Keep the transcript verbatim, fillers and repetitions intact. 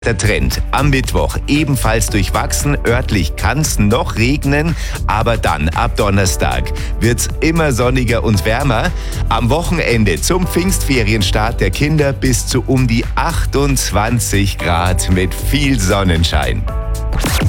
Der Trend am Mittwoch ebenfalls durchwachsen. Örtlich kann es noch regnen, aber dann ab Donnerstag wird's immer sonniger und wärmer. Am Wochenende zum Pfingstferienstart der Kinder bis zu um die achtundzwanzig Grad mit viel Sonnenschein.